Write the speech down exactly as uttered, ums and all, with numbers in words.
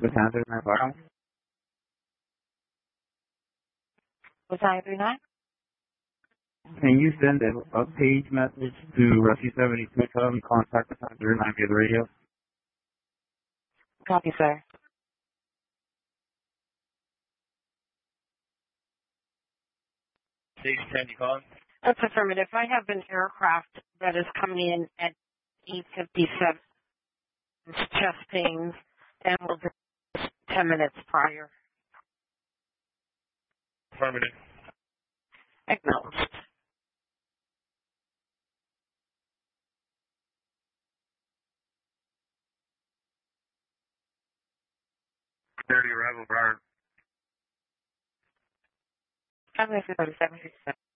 Bataan three nine bottom. Bataan three nine? Can you send a, a page message to Rusty seventy-two? Tell them to contact Bataan three nine via the radio. Copy, sir. six ten, you calling? That's affirmative. I have an aircraft that is coming in at eight fifty-seven. It's chest pains and will be ten minutes prior. Affirmative. Acknowledged. thirty arrival, Brian. I'm going to seven six seven.